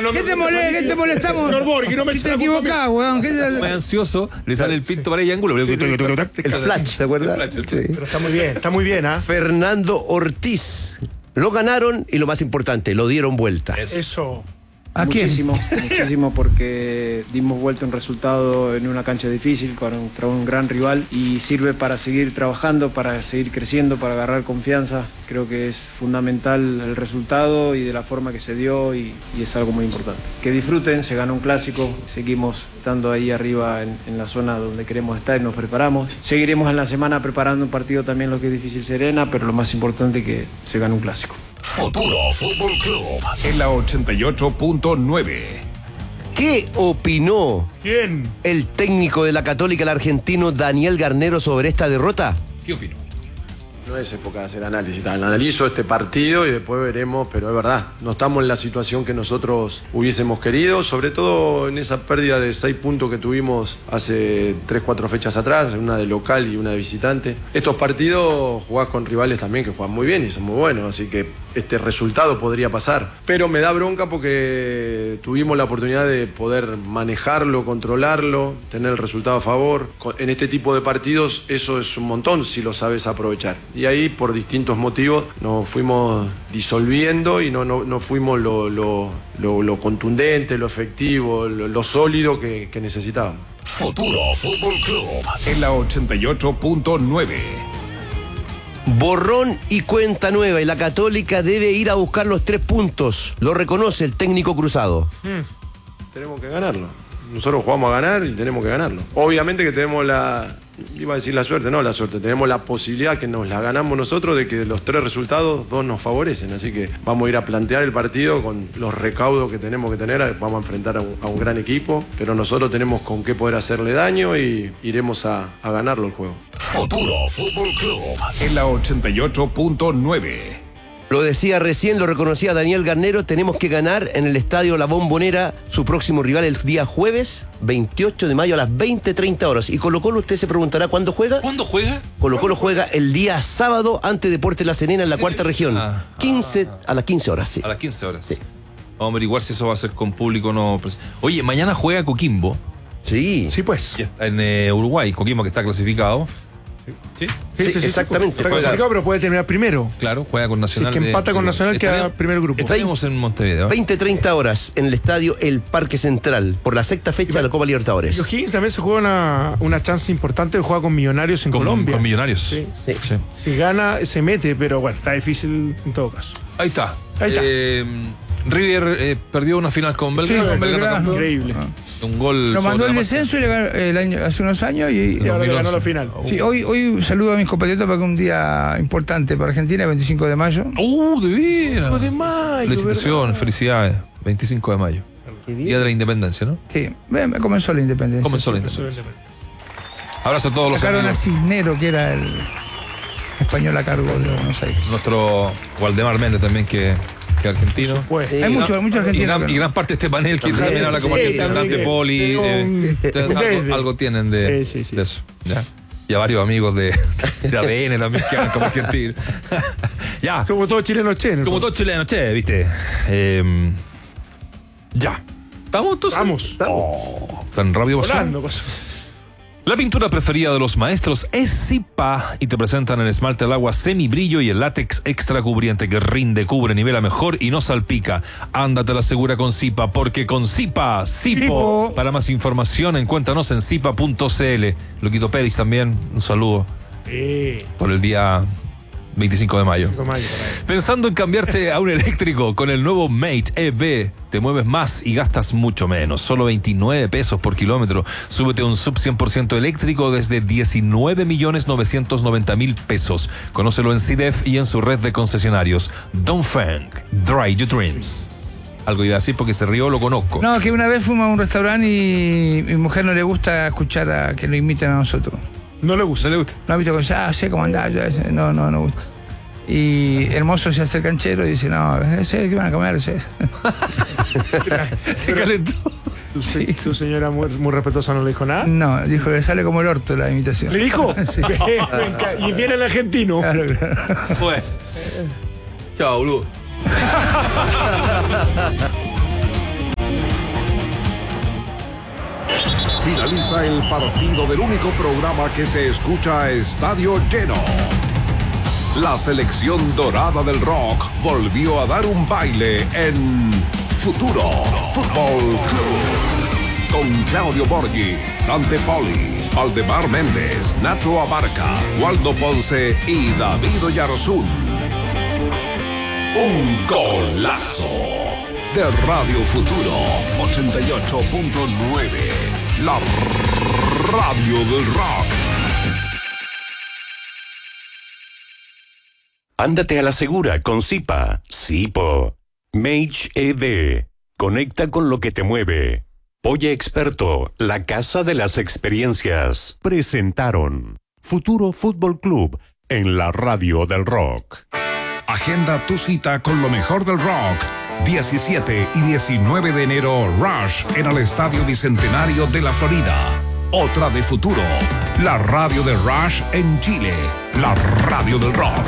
¿Qué te molestamos? Si te equivocás, weón. Muy ansioso, le sale el pinto para el ángulo. El flash, ¿te acuerdas? Sí. Pero está muy bien, ¿ah? Fernando Ortiz. Lo ganaron y lo más importante, lo dieron vuelta. Eso. ¿A quién? Muchísimo, porque dimos vuelta un resultado en una cancha difícil contra un gran rival y sirve para seguir trabajando, para seguir creciendo, para agarrar confianza. Creo que es fundamental el resultado y de la forma que se dio y es algo muy importante. Que disfruten, se ganó un clásico, seguimos estando ahí arriba en la zona donde queremos estar y nos preparamos. Seguiremos en la semana preparando un partido también, lo que es difícil Serena, pero lo más importante es que se ganó un clásico. Futuro Fútbol Club en la 88.9. ¿Qué opinó ¿Quién? el técnico de la Católica, el argentino Daniel Garnero, sobre esta derrota? ¿Qué opino? No es época de hacer análisis. Analizo este partido y después veremos, pero es verdad, no estamos en la situación que nosotros hubiésemos querido, sobre todo en esa pérdida de 6 puntos que tuvimos hace 3-4 fechas atrás, una de local y una de visitante. Estos partidos jugás con rivales también que juegan muy bien y son muy buenos, así que este resultado podría pasar. Pero me da bronca porque tuvimos la oportunidad de poder manejarlo, controlarlo, tener el resultado a favor. En este tipo de partidos eso es un montón si lo sabes aprovechar. Y ahí por distintos motivos nos fuimos disolviendo y no fuimos lo contundente, lo efectivo, lo sólido que necesitábamos. Futuro Fútbol Club en la 88.9. Borrón y cuenta nueva, y la Católica debe ir a buscar los 3 puntos. Lo reconoce el técnico cruzado. Tenemos que ganarlo. Nosotros jugamos a ganar y tenemos que ganarlo. Obviamente que tenemos iba a decir la suerte, no la suerte, tenemos la posibilidad que nos la ganamos nosotros de que de los 3 resultados 2 nos favorecen, así que vamos a ir a plantear el partido con los recaudos que tenemos que tener, vamos a enfrentar a un gran equipo, pero nosotros tenemos con qué poder hacerle daño y iremos a ganarlo el juego. Futuro Fútbol Club en la 88.9. Lo decía recién, lo reconocía Daniel Garnero, tenemos que ganar en el Estadio La Bombonera, su próximo rival el día jueves 28 de mayo a las 20:30 horas. Y Colo-Colo, usted se preguntará, ¿cuándo juega? ¿Cuándo juega? Colo-Colo juega el día sábado ante Deportes La Serena en la cuarta región. A las 15 horas, sí. A las 15 horas. Sí. Vamos a averiguar si eso va a ser con público o no. Oye, mañana juega Coquimbo. Sí. Sí, pues. En Uruguay, Coquimbo que está clasificado. Sí, exactamente. Está clasificado, pero puede terminar primero. Claro, juega con Nacional. Si es que empata con Nacional, queda primer grupo. Estaríamos en Montevideo. 20:30 horas en el estadio El Parque Central, por la 6ª fecha de la Copa Libertadores. Y O'Higgins también se juega una chance importante de jugar con Millonarios en Colombia. Con Millonarios. Sí. Sí. Si gana, se mete, pero bueno, está difícil en todo caso. Ahí está. Ahí está. River perdió una final con Belgrano. Sí, Belgrano increíble. Un gol. Lo mandó el descenso y le ganó hace unos años y ahora le ganó la final. Sí, hoy saludo a mis compatriotas porque es un día importante para Argentina, el 25 de mayo. De veras. 25 de mayo. Felicitaciones, ¿verdad? Felicidades. 25 de mayo. Día de la Independencia, ¿no? Sí, comenzó la independencia. Comenzó la Independencia. Abrazo a todos los Sacaron a amigos. Cisnero, que era el español a cargo de Buenos Aires. Nuestro Waldemar Méndez también, que argentino. Pues. Hay muchos argentinos. Y gran parte de este panel que también habla como argentino, Dante Poli. Algo tienen de eso. ¿Ya? Y a varios amigos de ADN también que hablan como argentinos. Ya. Como todo chileno che. Como todo chileno che, ¿viste? Ya. ¿Estamos entonces? Estamos. Tan rápido pasó. Volando pasó. La pintura preferida de los maestros es Zipa y te presentan el esmalte al agua semibrillo y el látex extra cubriente que rinde, cubre, nivela mejor y no salpica. Ándate a la segura con Zipa, porque con Zipa, Zipo. Para más información, encuéntranos en zipa.cl. Luquito Pérez también, un saludo por el día 25 de mayo. Pensando en cambiarte a un eléctrico con el nuevo Mate EV, te mueves más y gastas mucho menos. Solo 29 pesos por kilómetro. Súbete a un sub 100% eléctrico desde 19.990.000 pesos. Conócelo en CIDEF y en su red de concesionarios. Dongfeng, Dry Your Dreams. Algo iba a decir porque se rió, lo conozco. No, que una vez fuimos a un restaurante y mi mujer no le gusta escuchar a que lo imiten a nosotros. No le gusta. No, viste, sé cómo andar. No gusta. Y el mozo se hace el canchero y dice, no, ese que van a comer, ese. Se calentó. Su señora muy respetuosa no le dijo nada. No, dijo que sale como el orto la imitación. ¿Le dijo? Sí. Y viene el argentino. Claro. Bueno. Chao, boludo. Finaliza el partido del único programa que se escucha a estadio lleno. La selección dorada del rock volvió a dar un baile en Futuro Fútbol Club. Con Claudio Borghi, Dante Poli, Aldemar Méndez, Nacho Abarca, Waldo Ponce y David Oyarzún. Un golazo de Radio Futuro 88.9, la radio del rock. Ándate a la segura con Zipa. Zipo. Mage EV. Conecta con lo que te mueve. Polla Experto, la casa de las experiencias. Presentaron Futuro Fútbol Club en la radio del rock. Agenda tu cita con lo mejor del rock. 17 y 19 de enero, Rush en el Estadio Bicentenario de la Florida. Otra de Futuro, la radio de Rush en Chile, la radio del rock.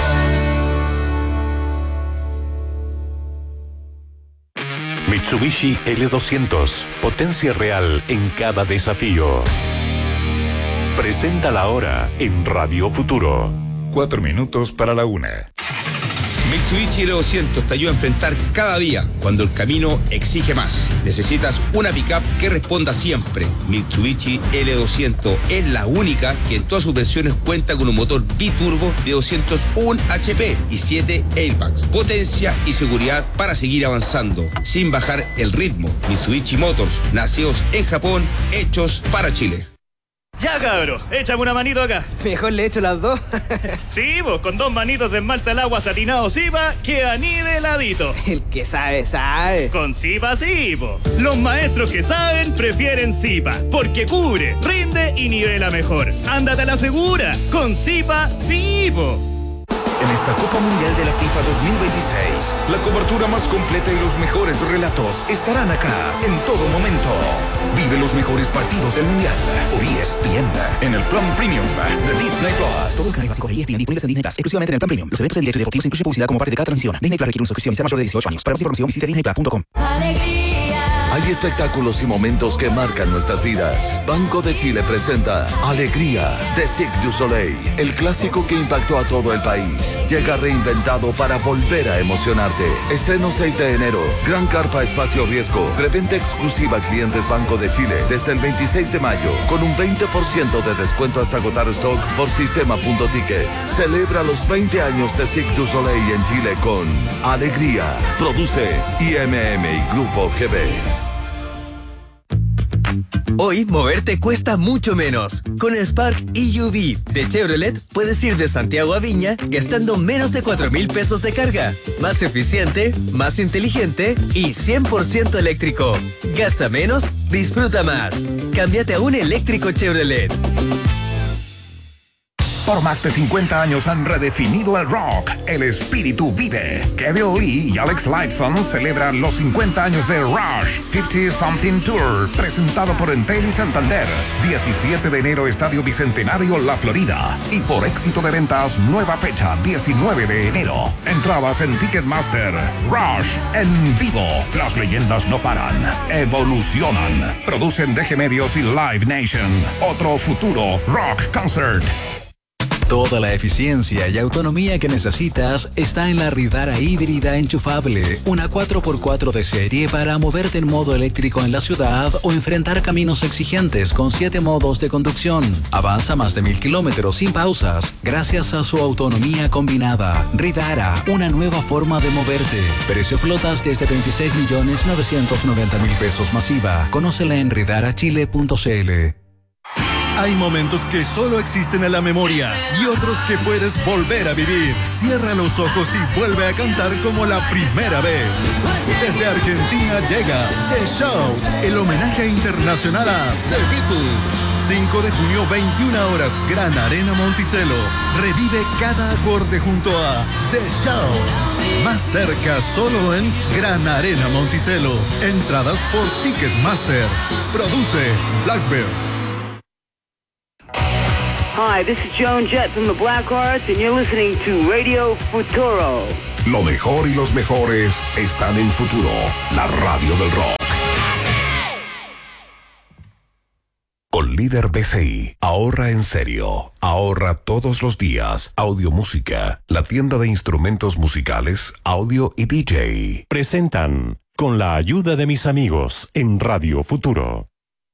Mitsubishi L200, potencia real en cada desafío. Presenta la hora en Radio Futuro. 4 minutos para la 1. Mitsubishi L200 te ayuda a enfrentar cada día cuando el camino exige más. Necesitas una pickup que responda siempre. Mitsubishi L200 es la única que en todas sus versiones cuenta con un motor biturbo de 201 HP y 7 airbags. Potencia y seguridad para seguir avanzando sin bajar el ritmo. Mitsubishi Motors, nacidos en Japón, hechos para Chile. Ya, cabro, échame una manito acá. Mejor le echo las dos. Sí, vos, con 2 manitos de esmalte al agua satinado Zipa, queda niveladito. El que sabe, sabe. Con Zipa sí, po. Los maestros que saben prefieren Zipa, porque cubre, rinde y nivela mejor. Ándate a la segura, con Zipa sí, po. En esta Copa Mundial de la FIFA 2026, la cobertura más completa y los mejores relatos estarán acá en todo momento. Vive los mejores partidos del Mundial por ESPN en el plan premium de Disney Plus. Todo el canal básico de ESPN disponibles en Disney Plus, exclusivamente en el plan premium. Los eventos en directo y deportivos incluyen publicidad como parte de cada transmisión. Disney Plus requiere una suscripción y ser mayor de 18 años. Para más información visite disneyplus.com. Hay espectáculos y momentos que marcan nuestras vidas. Banco de Chile presenta Alegría de Cirque du Soleil, el clásico que impactó a todo el país. Llega reinventado para volver a emocionarte. Estreno 6 de enero. Gran carpa espacio riesgo. Preventa exclusiva a clientes Banco de Chile desde el 26 de mayo con un 20% de descuento hasta agotar stock por sistema.ticket. Celebra los 20 años de Cirque du Soleil en Chile con Alegría. Produce IMM y Grupo GB. Hoy, moverte cuesta mucho menos. Con el Spark EUV de Chevrolet, puedes ir de Santiago a Viña gastando menos de 4,000 pesos de carga. Más eficiente, más inteligente y 100% eléctrico. Gasta menos, disfruta más. Cámbiate a un eléctrico Chevrolet. Por más de 50 años han redefinido el rock. El espíritu vive. Kevin Lee y Alex Lifeson celebran los 50 años de Rush 50 Something Tour, presentado por Entel y Santander. 17 de enero, Estadio Bicentenario, La Florida. Y por éxito de ventas, nueva fecha, 19 de enero. Entradas en Ticketmaster. Rush en vivo. Las leyendas no paran, evolucionan. Producen DG Medios y Live Nation. Otro futuro rock concert. Toda la eficiencia y autonomía que necesitas está en la Ridara híbrida enchufable, una 4x4 de serie para moverte en modo eléctrico en la ciudad o enfrentar caminos exigentes con 7 modos de conducción. Avanza más de 1,000 kilómetros sin pausas gracias a su autonomía combinada. Ridara, una nueva forma de moverte. Precio flotas desde 26.990.000 pesos masiva. Conócela en ridarachile.cl. Hay momentos que solo existen en la memoria y otros que puedes volver a vivir. Cierra los ojos y vuelve a cantar como la primera vez. Desde Argentina llega The Shout, el homenaje internacional a The Beatles. 5 de junio, 21 horas, Gran Arena Monticello. Revive cada acorde junto a The Shout. Más cerca, solo en Gran Arena Monticello. Entradas por Ticketmaster. Produce Blackbird. Hi, this is Joan Jett from the Blackhearts, and you're listening to Radio Futuro. Lo mejor y los mejores están en Futuro, la radio del rock. Líder BCI. Ahorra en serio. Ahorra todos los días. Audio Música. La tienda de instrumentos musicales, audio y DJ. Presentan Con la ayuda de mis amigos en Radio Futuro.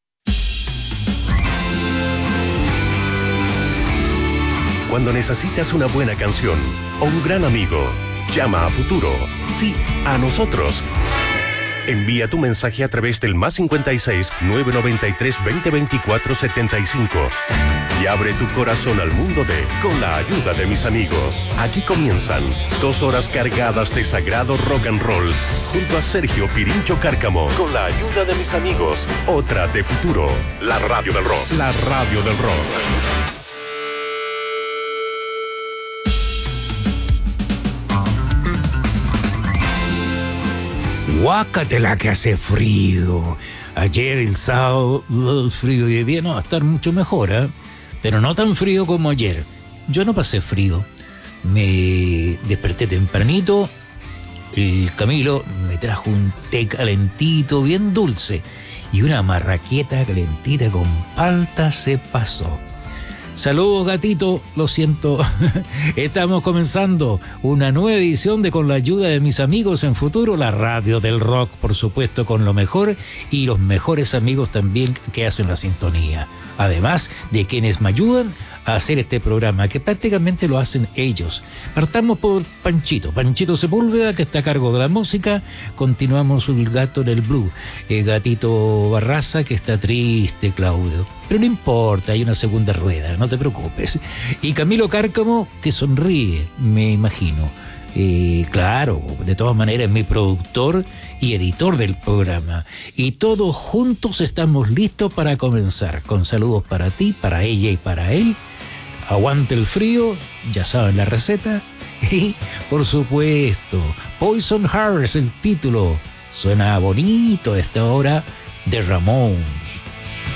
Cuando necesitas una buena canción o un gran amigo, llama a Futuro. Sí, a nosotros. Envía tu mensaje a través del +56 993 2024 75 y abre tu corazón al mundo de Con la ayuda de mis amigos. Aquí comienzan 2 horas cargadas de sagrado rock and roll junto a Sergio Pirincho Cárcamo. Con la ayuda de mis amigos, otra de Futuro, la radio del rock. La radio del rock. Guácatela que hace frío. Ayer el sábado el frío y de día no va a estar mucho mejor, ¿eh? Pero no tan frío como ayer. Yo no pasé frío. Me desperté tempranito. El Camilo me trajo un té calentito, bien dulce. Y una marraqueta calentita con palta se pasó. Saludos, gatito, lo siento. Estamos comenzando una nueva edición de Con la ayuda de mis amigos en Futuro, la radio del rock, por supuesto, con lo mejor y los mejores amigos también que hacen la sintonía. Además de quienes me ayudan a hacer este programa, que prácticamente lo hacen ellos. Partamos por Panchito Sepúlveda, que está a cargo de la música. Continuamos el gato en el blue. Gatito Barraza, que está triste, Claudio. Pero no importa, hay una segunda rueda, no te preocupes. Y Camilo Cárcamo, que sonríe, me imagino. Claro, de todas maneras, mi productor y editor del programa. Y todos juntos estamos listos para comenzar. Con saludos para ti, para ella y para él. Aguante el frío, ya saben la receta. Y, por supuesto, Poison Hearts, el título. Suena bonito a esta hora de Ramones.